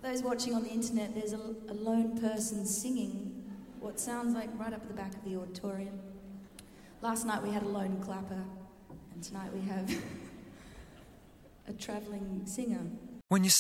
Those watching on the internet, there's a lone person singing what sounds like right up at the back of the auditorium. Last night we had a lone clapper, and tonight we have a travelling singer. When you